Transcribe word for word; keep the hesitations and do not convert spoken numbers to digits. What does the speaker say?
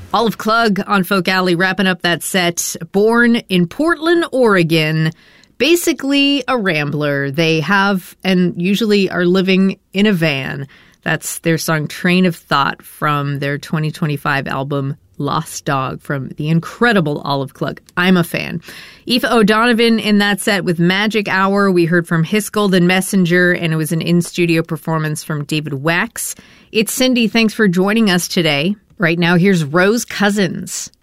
Olive Klug on Folk Alley wrapping up that set. Born in Portland, Oregon. Basically a rambler. They have and usually are living in a van. That's their song Train of Thought from their twenty twenty-five album Lost Dog from the incredible Olive Klug. I'm a fan. Aoife O'Donovan in that set with Magic Hour. We heard from Hiscold and Messenger, and it was an in-studio performance from David Wax. It's Cindy. Thanks for joining us today. Right now, here's Rose Cousins.